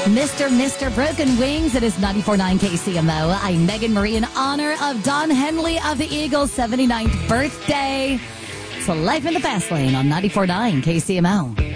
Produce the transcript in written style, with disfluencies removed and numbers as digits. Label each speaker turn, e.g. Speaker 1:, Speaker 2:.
Speaker 1: Mr. Broken Wings. It is 94.9 KCMO. I'm Megan Marie in honor of Don Henley of the Eagles' 79th birthday. It's Life in the Fast Lane on 94.9 KCMO.